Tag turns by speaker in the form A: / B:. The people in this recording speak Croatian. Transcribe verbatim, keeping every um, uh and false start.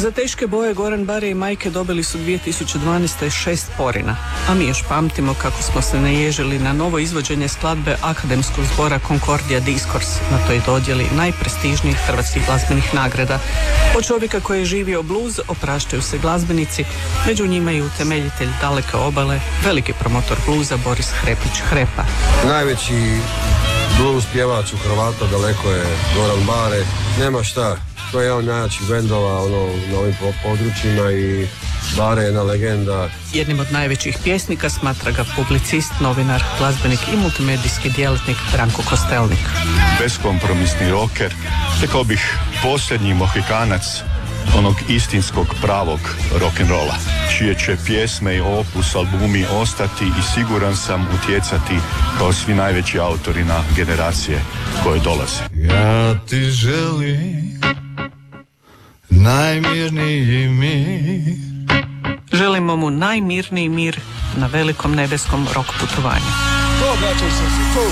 A: Za teške boje Goran Bare i majke dobili su dvije tisuće dvanaeste. šest porina, a mi još pamtimo kako smo se naježili na novo izvođenje skladbe akademskog zbora Concordia Discours na toj dodjeli najprestižnijih hrvatskih glazbenih nagrada. Od čovjeka koji je živio bluz opraštaju se glazbenici, među njima i utemeljitelj Daleke obale, veliki promotor bluza Boris Hrepić Hrepa.
B: Najveći blues pjevač u Hrvata daleko je Goran Bare, nema šta. To je jedan od najjačih bendova ono, na ovim područjima i Bare je jedna legenda.
A: Jednim od najvećih pjesnika smatra ga publicist, novinar, glazbenik i multimedijski djelatnik Branko Kostelnik.
C: Beskompromisni rocker, rekao bih posljednji mohikanac onog istinskog pravog rock'n'rolla, čije će pjesme i opus albumi ostati i siguran sam utjecati kao svi najveći autori na generacije koje dolaze.
D: Ja ti želim najmirniji mir.
A: Želimo mu najmirniji mir na velikom nebeskom rock putovanju.
E: To, braćo, sam se, to.